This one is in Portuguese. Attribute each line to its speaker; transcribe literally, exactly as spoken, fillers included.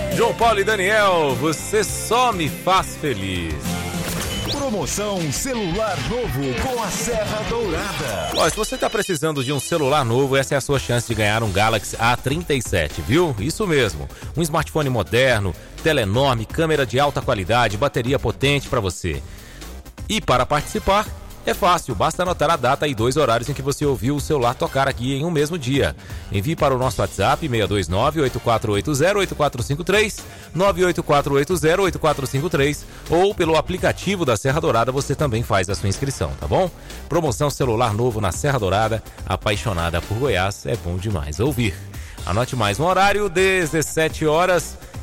Speaker 1: João Paulo e Daniel, você só me faz feliz.
Speaker 2: Promoção celular novo com a Serra Dourada.
Speaker 1: Ó, se você está precisando de um celular novo, essa é a sua chance de ganhar um Galaxy A trinta e sete, viu? Isso mesmo, um smartphone moderno, tela enorme, câmera de alta qualidade, bateria potente para você. E para participar, é fácil, basta anotar a data e dois horários em que você ouviu o celular tocar aqui em um mesmo dia. Envie para o nosso WhatsApp seis dois nove, oito quatro oito zero, oito quatro cinco três, nove oito quatro oito zero, oito quatro cinco três ou pelo aplicativo da Serra Dourada você também faz a sua inscrição, tá bom? Promoção celular novo na Serra Dourada, apaixonada por Goiás, é bom demais ouvir. Anote mais um horário, dezessete horas.